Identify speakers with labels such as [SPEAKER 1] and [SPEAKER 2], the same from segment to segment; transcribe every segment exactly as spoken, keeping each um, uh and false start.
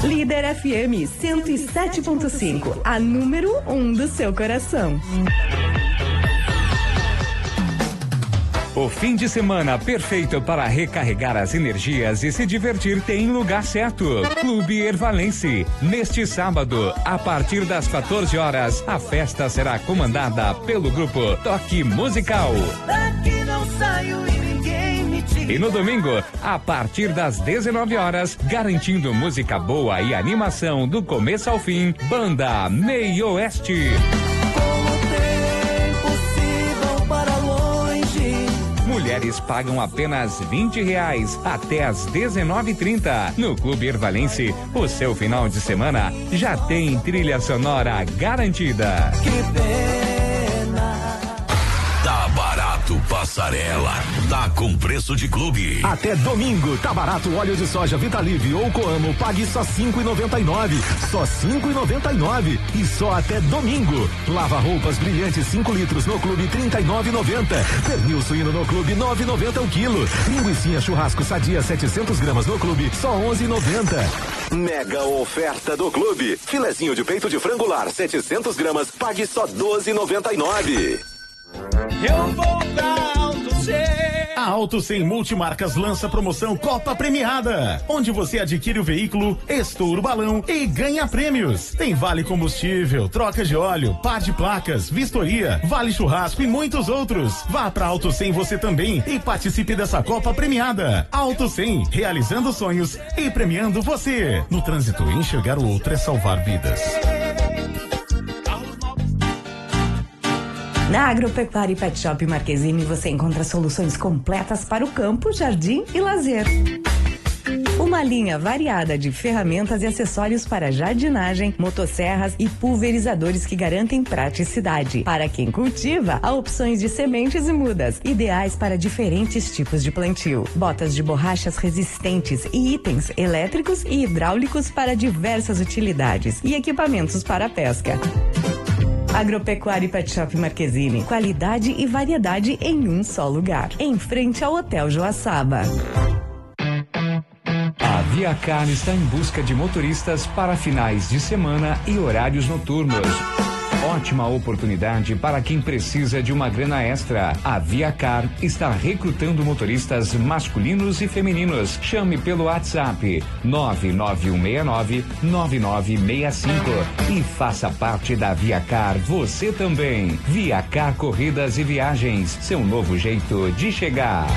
[SPEAKER 1] Líder F M cento e sete ponto cinco, a número um do seu coração.
[SPEAKER 2] O fim de semana perfeito para recarregar as energias e se divertir tem lugar certo. Clube Ervalense. Neste sábado, a partir das quatorze horas, a festa será comandada pelo grupo Toque Musical.
[SPEAKER 3] Daqui não saio e ninguém me tira.
[SPEAKER 2] E no domingo, a partir das dezenove horas, garantindo música boa e animação do começo ao fim, Banda Meio Oeste. Mulheres pagam apenas vinte reais até às dezenove e trinta. No Clube Ervalense, o seu final de semana já tem trilha sonora garantida.
[SPEAKER 3] Que pena.
[SPEAKER 4] Tá barato, Passarela. Tá com preço de clube.
[SPEAKER 5] Até domingo, tá barato o óleo de soja Vitalive ou Coamo. Pague só cinco e noventa e nove. Só cinco e noventa e nove. E só até domingo. Lava roupas brilhantes cinco litros no clube trinta e nove e noventa. Pernil suíno no clube nove e noventa o quilo. Linguicinha churrasco sadia setecentos gramas no clube só onze e noventa. Mega oferta do clube. Filezinho de peito de frango lar setecentos gramas. Pague só doze e noventa e nove.
[SPEAKER 3] Eu vou pra Auto cem.
[SPEAKER 6] A Auto cem Multimarcas lança promoção Copa Premiada, onde você adquire o veículo, estoura o balão e ganha prêmios. Tem vale combustível, troca de óleo, par de placas, vistoria, vale churrasco e muitos outros. Vá pra Auto cem você também e participe dessa Copa Premiada. Auto cem, realizando sonhos e premiando você. No trânsito, enxergar o outro é salvar vidas.
[SPEAKER 1] Na Agropecuária e Pet Shop Marquezine você encontra soluções completas para o campo, jardim e lazer. Uma linha variada de ferramentas e acessórios para jardinagem, motosserras e pulverizadores que garantem praticidade. Para quem cultiva, há opções de sementes e mudas, ideais para diferentes tipos de plantio. Botas de borrachas resistentes e itens elétricos e hidráulicos para diversas utilidades. E equipamentos para pesca. Agropecuária e Pet Shop Marquezine. Qualidade e variedade em um só lugar. Em frente ao Hotel Joaçaba.
[SPEAKER 2] A Viacar está em busca de motoristas para finais de semana e horários noturnos. Ótima oportunidade para quem precisa de uma grana extra. A Viacar está recrutando motoristas masculinos e femininos. Chame pelo WhatsApp nove nove um seis nove nove nove seis cinco e faça parte da Viacar você também. Viacar Corridas e Viagens, seu novo jeito de chegar.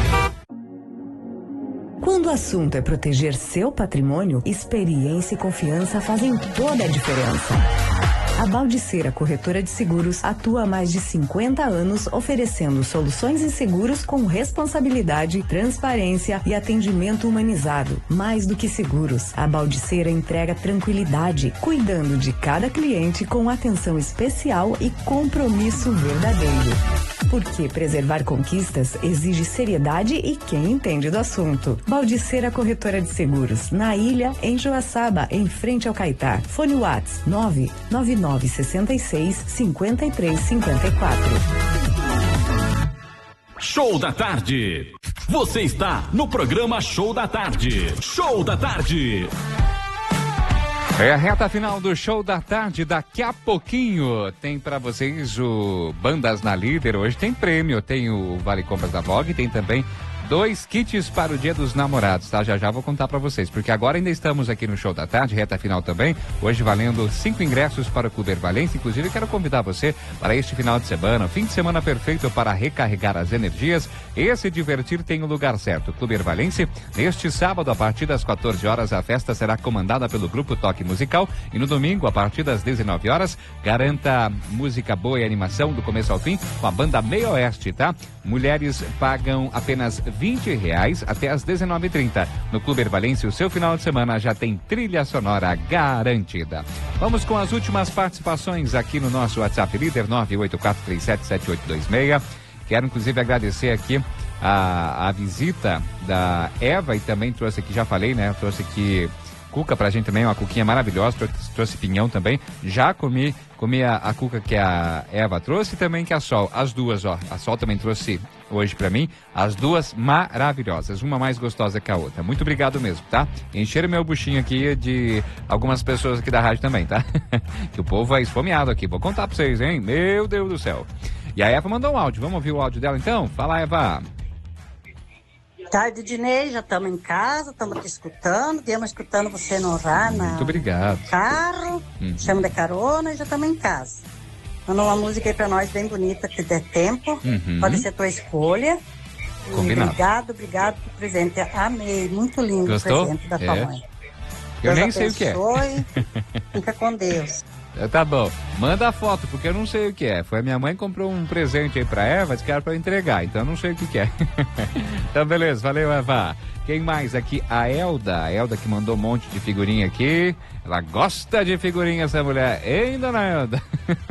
[SPEAKER 1] Quando o assunto é proteger seu patrimônio, experiência e confiança fazem toda a diferença. A Baldiceira Corretora de Seguros atua há mais de cinquenta anos oferecendo soluções em seguros com responsabilidade, transparência e atendimento humanizado. Mais do que seguros, a Baldiceira entrega tranquilidade, cuidando de cada cliente com atenção especial e compromisso verdadeiro. Porque preservar conquistas exige seriedade e quem entende do assunto. Baldiceira Corretora de Seguros, na Ilha, em Joaçaba, em frente ao Caetá. Fone Whats nove nove nove seis seis cinco três cinco quatro.
[SPEAKER 7] Show da Tarde. Você está no programa Show da Tarde. Show da Tarde.
[SPEAKER 2] É a reta final do Show da Tarde. Daqui a pouquinho tem pra vocês o Bandas na Líder. Hoje tem prêmio, tem o Vale Compras da Vogue, tem também dois kits para o Dia dos Namorados, tá? Já já vou contar pra vocês, porque agora ainda estamos aqui no Show da Tarde, reta final também, hoje valendo cinco ingressos para o Clube Ervalense. Inclusive quero convidar você para este final de semana, fim de semana perfeito para recarregar as energias e se divertir. Tem o lugar certo, Clube Ervalense. Neste sábado, a partir das quatorze horas, a festa será comandada pelo grupo Toque Musical e no domingo, a partir das dezenove horas, garanta música boa e animação do começo ao fim com a banda Meio Oeste, tá? Mulheres pagam apenas vinte reais até às dezenove e trinta. No Clube Ervalense, o seu final de semana já tem trilha sonora garantida. Vamos com as últimas participações aqui no nosso WhatsApp Líder nove oito quatro três sete sete oito dois seis. Quero inclusive agradecer aqui a, a visita da Eva e também trouxe aqui, já falei, né? Trouxe aqui cuca pra gente também, uma cuquinha maravilhosa, trouxe, trouxe pinhão também. Já comi, comi a, a cuca que a Eva trouxe e também que a Sol. As duas, ó. A Sol também trouxe hoje pra mim. As duas maravilhosas, uma mais gostosa que a outra. Muito obrigado mesmo, tá? Encheram meu buchinho aqui de algumas pessoas aqui da rádio também, tá? Que o povo é esfomeado aqui. Vou contar pra vocês, hein? Meu Deus do céu. E a Eva mandou um áudio. Vamos ouvir o áudio dela então? Fala, Eva.
[SPEAKER 8] Tarde, Dinei, já estamos em casa, estamos te escutando, estamos escutando você no rádio.
[SPEAKER 2] Muito obrigado.
[SPEAKER 8] Carro,
[SPEAKER 2] Uhum.
[SPEAKER 8] chamo de carona e já estamos em casa. Manda uma música aí pra nós bem bonita, que der tempo.
[SPEAKER 2] Uhum.
[SPEAKER 8] Pode ser tua escolha. E
[SPEAKER 2] Combinado.
[SPEAKER 8] obrigado, obrigado pelo presente. Amei, muito lindo
[SPEAKER 2] Gostou?
[SPEAKER 8] o presente da tua
[SPEAKER 2] É.
[SPEAKER 8] mãe.
[SPEAKER 2] Eu
[SPEAKER 8] Deus
[SPEAKER 2] nem sei o que é.
[SPEAKER 8] abençoe. Fica com Deus.
[SPEAKER 2] Tá bom, manda a foto, porque eu não sei o que é. Foi a minha mãe que comprou um presente aí pra Eva, disse que era pra eu entregar, então eu não sei o que, que é. Então beleza, valeu, Eva. Quem mais aqui? A Elda, a Elda que mandou um monte de figurinha aqui. Ela gosta de figurinha, essa mulher, hein, dona Elda?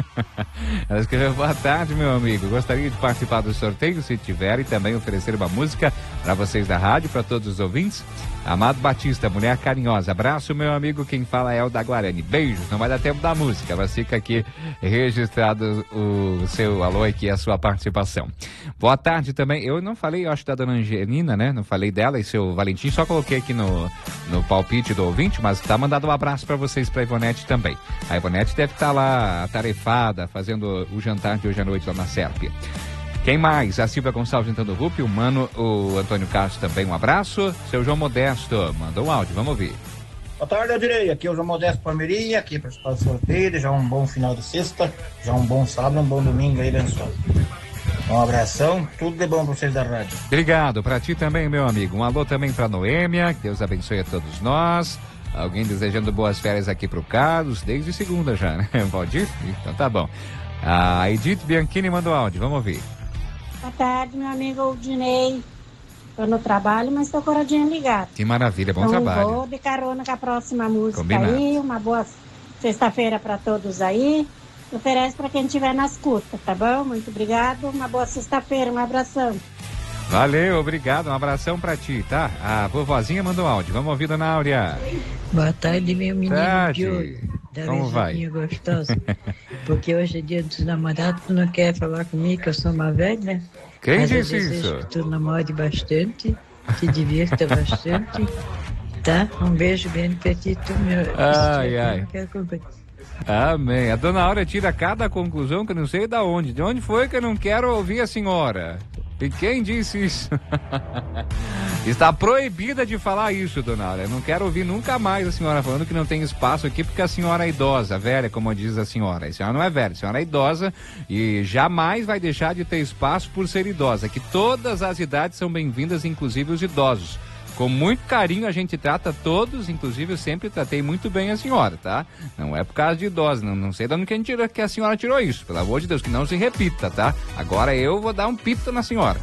[SPEAKER 2] Ela escreveu: boa tarde, meu amigo, gostaria de participar do sorteio, se tiver, e também oferecer uma música para vocês da rádio, para todos os ouvintes. Amado Batista, mulher carinhosa, abraço, meu amigo, quem fala é Elda Guarani, beijos, não vai dar tempo da música, mas fica aqui registrado o seu alô aqui, a sua participação. Boa tarde também, eu não falei, eu acho, da dona Angelina, né, não falei dela e seu Valentim, só coloquei aqui no, no palpite do ouvinte, mas tá mandado um abraço para vocês, pra Ivonete também. A Ivonete deve estar lá atarefada, fazendo o jantar de hoje à noite lá na Serp. Quem mais? A Silvia Gonçalves entrando o Rupi, o Mano, o Antônio Castro também, um abraço. Seu João Modesto, mandou um áudio, vamos ouvir.
[SPEAKER 9] Boa tarde, Aldirei. Aqui é o João Modesto Palmeirinha, aqui para participar do sorteio. Já um bom final de sexta, já um bom sábado, um bom domingo aí, abençoado. Um abração, tudo de bom para vocês da rádio.
[SPEAKER 2] Obrigado, para ti também, meu amigo. Um alô também para Noêmia, que Deus abençoe a todos nós. Alguém desejando boas férias aqui pro Carlos, desde segunda já, né? Pode ir? Então tá bom. A Edith Bianchini mandou áudio, vamos ouvir.
[SPEAKER 10] Boa tarde, meu amigo Dinei. Estou no trabalho, mas estou com a radinha ligada.
[SPEAKER 2] Que maravilha, bom
[SPEAKER 10] então,
[SPEAKER 2] trabalho.
[SPEAKER 10] Vou de carona com a próxima música.
[SPEAKER 2] Combinado.
[SPEAKER 10] Aí. Uma boa sexta-feira para todos aí. Oferece para quem estiver na escuta, tá bom? Muito obrigado. Uma boa sexta-feira, um abração.
[SPEAKER 2] Valeu, obrigado, um abração pra ti, tá? A vovozinha mandou áudio, vamos ouvir, dona Áurea.
[SPEAKER 11] Boa tarde, meu menino
[SPEAKER 2] Tarde.
[SPEAKER 11] de ouro. Da
[SPEAKER 2] Como vai?
[SPEAKER 11] beijinha gostosa. Porque hoje é dia dos namorados, tu não quer falar comigo que eu sou uma velha?
[SPEAKER 2] Quem
[SPEAKER 11] Mas
[SPEAKER 2] disse
[SPEAKER 11] eu desejo
[SPEAKER 2] isso?
[SPEAKER 11] que tu namore bastante, te divirta bastante, tá? Um beijo bem pra ti, tu, meu.
[SPEAKER 2] Ai,
[SPEAKER 11] eu
[SPEAKER 2] ai.
[SPEAKER 11] não quero companhia.
[SPEAKER 2] Amém. A dona Áurea tira cada conclusão que eu não sei da onde. De onde foi que eu não quero ouvir a senhora? E quem disse isso? Está proibida de falar isso, dona Áurea. Eu não quero ouvir nunca mais a senhora falando que não tem espaço aqui porque a senhora é idosa, velha, como diz a senhora. A senhora não é velha, a senhora é idosa e jamais vai deixar de ter espaço por ser idosa. Que todas as idades são bem-vindas, inclusive os idosos. Com muito carinho a gente trata todos, inclusive eu sempre tratei muito bem a senhora, tá? Não é por causa de idosa, não, não sei de onde que a, gente tirou, que a senhora tirou isso, pelo amor de Deus, que não se repita, tá? Agora eu vou dar um pito na senhora.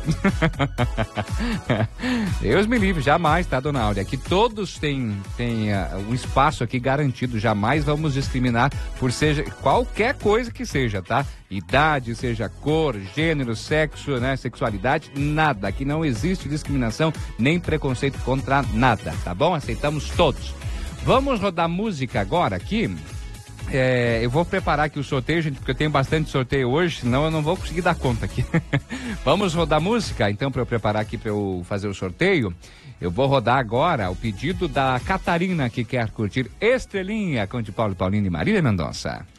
[SPEAKER 2] Deus me livre, jamais, tá, dona Áurea? Aqui todos têm, têm uh, um espaço aqui garantido, jamais vamos discriminar por seja qualquer coisa que seja, tá? Idade, seja cor, gênero, sexo, né, sexualidade, nada. Aqui não existe discriminação nem preconceito contra nada, tá bom? Aceitamos todos. Vamos rodar música agora aqui. É, eu vou preparar aqui o sorteio, gente, porque eu tenho bastante sorteio hoje, senão eu não vou conseguir dar conta aqui. Vamos rodar música, então, para eu preparar aqui para eu fazer o sorteio. Eu vou rodar agora o pedido da Catarina, que quer curtir Estrelinha com de Paulo Paulino e Marília Mendonça.